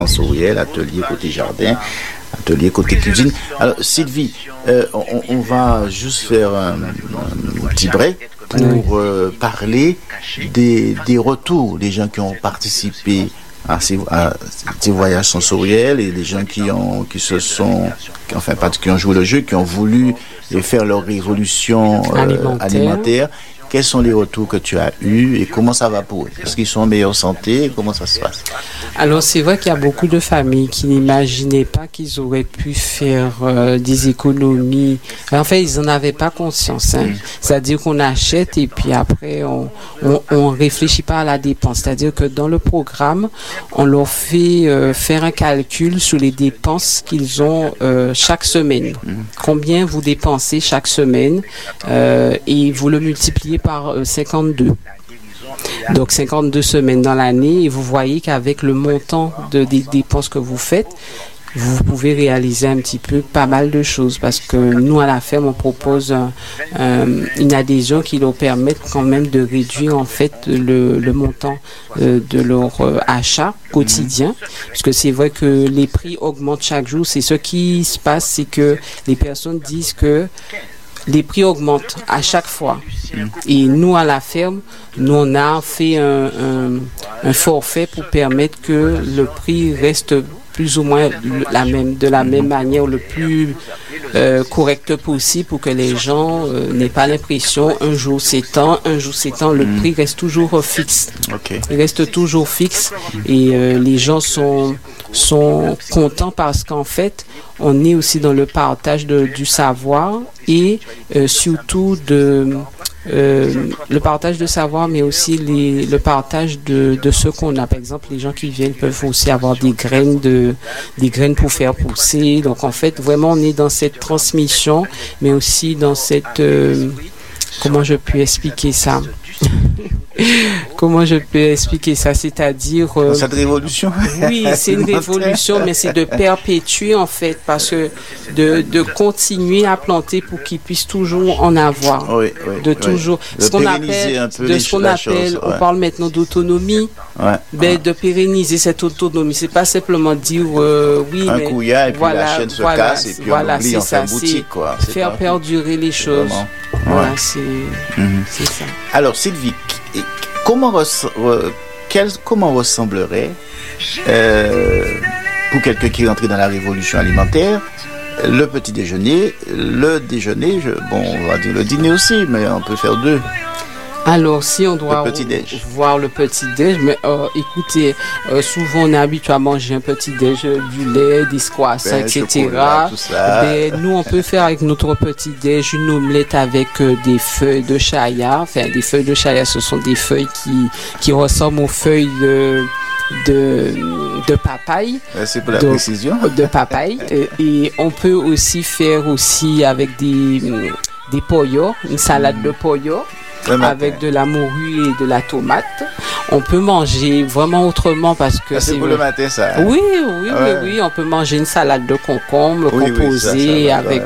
sensoriel, atelier côté jardin, atelier côté cuisine. Alors Sylvie, on va juste faire un petit break pour parler des retours des gens qui ont participé à ces voyages sensoriels et des gens qui ont joué le jeu, qui ont voulu faire leur révolution alimentaire. Quels sont les retours que tu as eus et comment ça va pour eux? Est-ce qu'ils sont en meilleure santé? Comment ça se passe? Alors, c'est vrai qu'il y a beaucoup de familles qui n'imaginaient pas qu'ils auraient pu faire des économies. En fait, ils n'en avaient pas conscience. C'est-à-dire qu'on achète et puis après, on réfléchit pas à la dépense. C'est-à-dire que dans le programme, on leur fait faire un calcul sur les dépenses qu'ils ont chaque semaine. Combien vous dépensez chaque semaine et vous le multipliez par 52. Donc 52 semaines dans l'année et vous voyez qu'avec le montant des dépenses que vous faites, vous pouvez réaliser un petit peu pas mal de choses parce que nous à la ferme on propose une adhésion qui leur permet quand même de réduire en fait le montant de leur achat quotidien parce que c'est vrai que les prix augmentent chaque jour. C'est ce qui se passe, c'est que les personnes disent que les prix augmentent à chaque fois. Et nous, à la ferme, nous, on a fait un forfait pour permettre que le prix reste plus ou moins de la même manière, le plus correct possible pour que les gens n'aient pas l'impression un jour c'est tant, le prix reste toujours fixe. Okay. Il reste toujours fixe et les gens sont contents parce qu'en fait, on est aussi dans le partage du savoir et surtout le partage de savoir, mais aussi le partage de ce qu'on a. Par exemple, les gens qui viennent peuvent aussi avoir des graines pour faire pousser. Donc, en fait, vraiment, on est dans cette transmission, mais aussi dans cette... comment je peux expliquer ça? Comment je peux expliquer ça? C'est-à-dire... cette révolution? Oui, c'est une révolution, mais c'est de perpétuer, en fait, parce que de continuer à planter pour qu'ils puissent toujours en avoir. Oui, toujours... De pérenniser un peu on parle maintenant d'autonomie, de pérenniser cette autonomie. C'est pas simplement dire, oui, un mais... couillard et puis la chaîne se casse et puis on oublie, on fait boutique, quoi. Faire perdurer les choses. Voilà, c'est ça. Alors, Sylvie, comment ressemblerait, pour quelqu'un qui est entré dans la révolution alimentaire, le petit déjeuner, le déjeuner, on va dire le dîner aussi, mais on peut faire deux. Alors, si on doit voir le petit-déj, mais écoutez, souvent on est habitué à manger un petit-déj, du lait, des croissants, etc. Nous, on peut faire avec notre petit-déj une omelette avec des feuilles de chaya. Enfin, des feuilles de chaya, ce sont des feuilles qui ressemblent aux feuilles de papaye. C'est pour la précision. De papaye. Et on peut aussi faire avec des pollos, une salade de pollos. Avec de la morue et de la tomate. On peut manger vraiment autrement parce que c'est pour le matin, ça. Oui, on peut manger une salade de concombre composée avec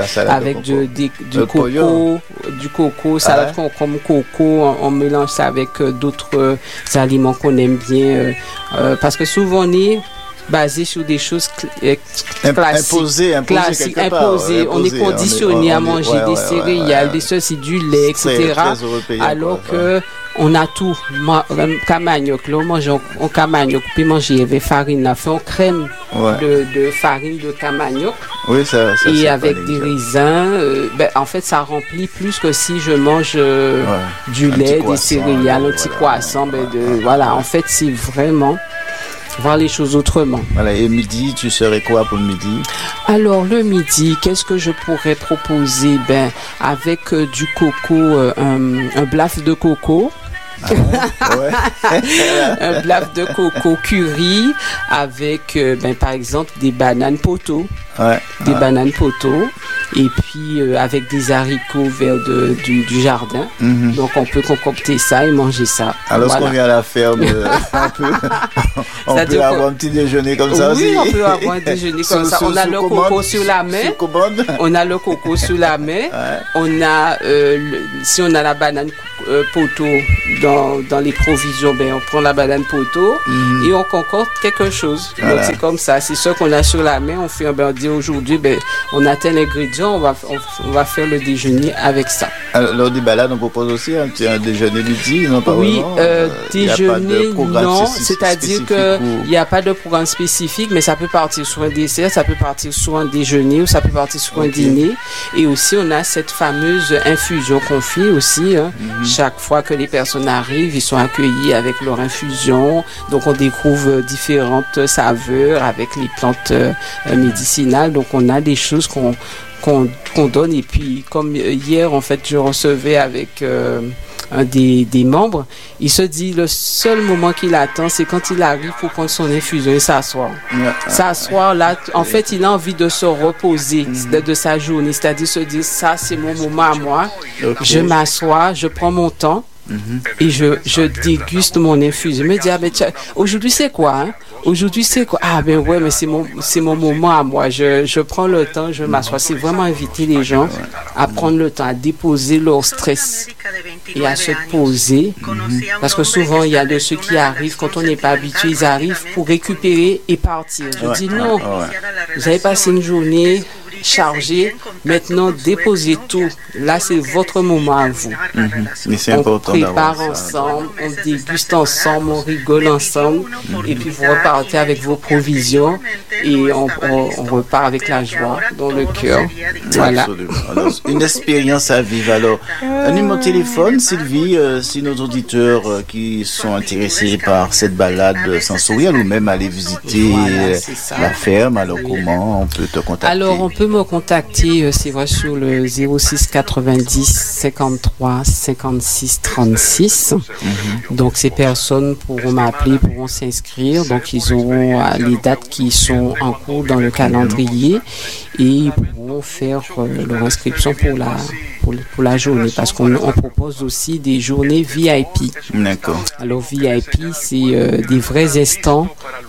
du coco, salade concombre, coco. On mélange ça avec d'autres aliments qu'on aime bien parce que souvent on est basé sur des choses classiques, imposées. On est conditionné à manger des céréales, des ceci, du lait, etc. Alors que on a tout. Camagnoc, là, on mange en camagnoc, puis manger avec farine, là, fait en crème de farine de camagnoc. Oui, ça et avec des raisins. En fait, ça remplit plus que si je mange du lait, des céréales, un petit croissant. Voilà, en fait, c'est vraiment voir les choses autrement. Voilà, et midi, tu serais quoi pour le midi? Alors, le midi, qu'est-ce que je pourrais proposer? Avec du coco, un blaf de coco. Un blaf de coco curry avec, par exemple, des bananes poteaux. Bananes poteaux. Et puis, avec des haricots verts du jardin. Donc, on peut concocter ça et manger ça. Alors, qu'on vient à la ferme, on peut avoir un petit déjeuner comme ça aussi. Oui, on peut avoir un déjeuner comme ça. On a le coco sur la main. On a le coco sur la main. On a, si on a la banane poteau dans les provisions, on prend la banane poteau et on concorde quelque chose. Voilà. Donc c'est comme ça, c'est ce qu'on a sur la main. On dit aujourd'hui, on a tel ingrédient, on va faire le déjeuner avec ça. Alors des balades, on propose aussi un déjeuner midi, non pas oui, déjeuner, non, c'est-à-dire qu'il n'y a pas de programme spécifique, mais ça peut partir sur un dessert, ça peut partir sur un déjeuner ou ça peut partir sur un dîner. Et aussi, on a cette fameuse infusion qu'on fait aussi. Chaque fois que les personnes arrivent, ils sont accueillis avec leur infusion. Donc, on découvre différentes saveurs avec les plantes médicinales. Donc, on a des choses qu'on donne. Et puis, comme hier, en fait, je recevais avec un des membres, il se dit le seul moment qu'il attend, c'est quand il arrive pour prendre son infusion et s'asseoir. S'asseoir là, en fait, il a envie de se reposer de sa journée, c'est-à-dire se dire ça, c'est mon moment à moi. Je m'assois, je prends mon temps. Et je déguste mon infusion. Je me dis, aujourd'hui c'est quoi Aujourd'hui c'est quoi? Ouais, mais c'est mon moment à moi. Je prends le temps, je m'assois. C'est vraiment inviter les gens à prendre le temps, à déposer leur stress et à se poser. Parce que souvent, il y a de ceux qui arrivent, quand on n'est pas habitué, ils arrivent pour récupérer et partir. Je dis non, vous avez passé une journée chargé, maintenant déposez tout. Là, c'est votre moment à vous. Mais c'est on important prépare ensemble, on déguste ensemble, on rigole ensemble, et puis vous repartez avec vos provisions et on repart avec la joie dans le cœur. Voilà. Alors, une expérience à vivre. Alors, un numéro de téléphone, Sylvie, si nos auditeurs qui sont intéressés par cette balade sensorielle ou même aller visiter la ferme, alors comment on peut te contacter? Alors, on peut me contacter, c'est vrai, sur le 06 90 53 56 36. Donc, ces personnes pourront m'appeler, pourront s'inscrire. Donc, ils auront les dates qui sont en cours dans le calendrier et ils pourront faire leur inscription pour la journée, parce qu'on propose aussi des journées VIP. D'accord. Alors, VIP, c'est des vrais instants,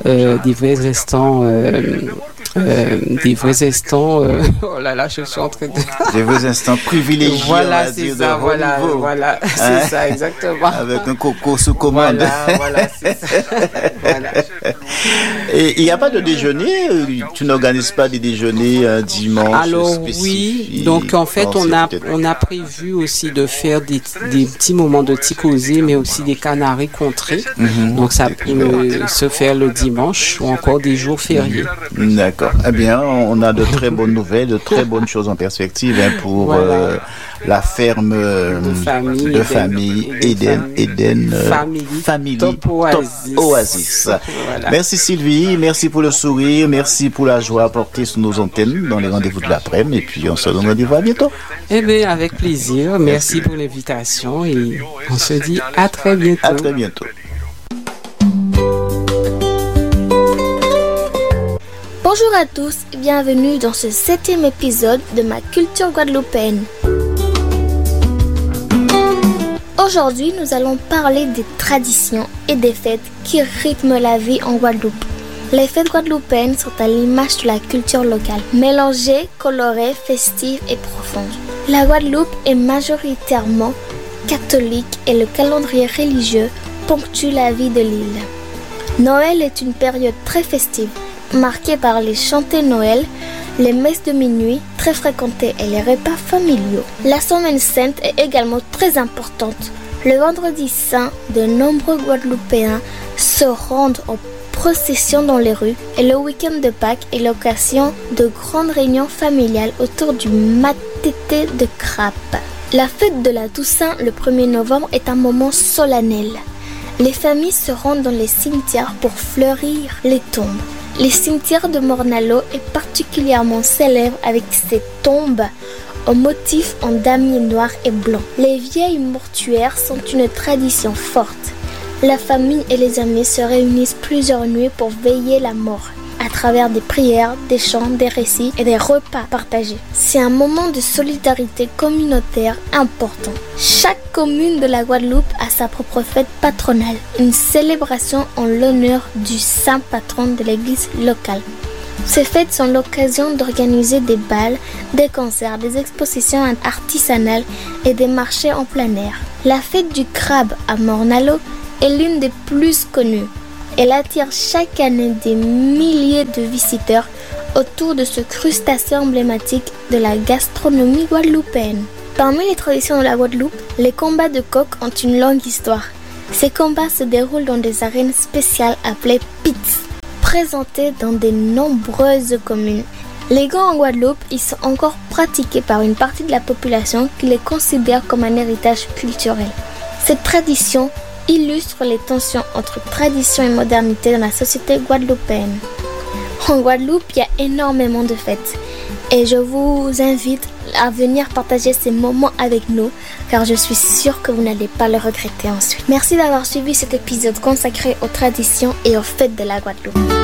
oh là là, je suis en train de... Des vrais instants privilégiés, voilà, c'est ça, voilà, c'est ça, exactement. Avec un coco sous commande. Voilà, c'est ça. Voilà. Et il n'y a pas de déjeuner? Tu n'organises pas des déjeuners un dimanche? Alors oui, donc en fait, on a prévu aussi de faire des petits moments de ticosé, mais aussi des canaries contrées. Donc ça peut se faire le dimanche ou encore des jours fériés. D'accord. Eh bien, on a de très bonnes nouvelles, de très bonnes choses en perspective pour la ferme de famille Eden Family Top Oasis. Voilà. Merci Sylvie, merci pour le sourire, merci pour la joie apportée sur nos antennes dans les rendez-vous de l'après-midi, et puis on se donne rendez-vous à bientôt. Eh bien, avec plaisir. Merci pour l'invitation et on se dit à très bientôt. À très bientôt. Bonjour à tous et bienvenue dans ce 7e épisode de ma culture guadeloupéenne. Aujourd'hui, nous allons parler des traditions et des fêtes qui rythment la vie en Guadeloupe. Les fêtes guadeloupéennes sont à l'image de la culture locale, mélangées, colorées, festives et profondes. La Guadeloupe est majoritairement catholique et le calendrier religieux ponctue la vie de l'île. Noël est une période très festive, marquée par les chantées Noël, les messes de minuit très fréquentées et les repas familiaux. La Semaine Sainte est également très importante. Le vendredi saint, de nombreux Guadeloupéens se rendent en procession dans les rues et le week-end de Pâques est l'occasion de grandes réunions familiales autour du matété de crabe. La fête de la Toussaint, le 1er novembre, est un moment solennel. Les familles se rendent dans les cimetières pour fleurir les tombes. Le cimetière de Mornalo est particulièrement célèbre avec ses tombes aux motifs en damier noir et blanc. Les vieilles mortuaires sont une tradition forte. La famille et les amis se réunissent plusieurs nuits pour veiller la mort, à travers des prières, des chants, des récits et des repas partagés. C'est un moment de solidarité communautaire important. Chaque commune de la Guadeloupe a sa propre fête patronale, une célébration en l'honneur du saint patron de l'église locale. Ces fêtes sont l'occasion d'organiser des bals, des concerts, des expositions artisanales et des marchés en plein air. La fête du crabe à Morne-à-l'Eau est l'une des plus connues. Elle attire chaque année des milliers de visiteurs autour de ce crustacé emblématique de la gastronomie guadeloupéenne. Parmi les traditions de la Guadeloupe, les combats de coqs ont une longue histoire. Ces combats se déroulent dans des arènes spéciales appelées pits, présentées dans de nombreuses communes. Les gants en Guadeloupe, ils sont encore pratiqués par une partie de la population qui les considère comme un héritage culturel. Cette tradition illustre les tensions entre tradition et modernité dans la société guadeloupéenne. En Guadeloupe, il y a énormément de fêtes et je vous invite à venir partager ces moments avec nous car je suis sûre que vous n'allez pas le regretter ensuite. Merci d'avoir suivi cet épisode consacré aux traditions et aux fêtes de la Guadeloupe.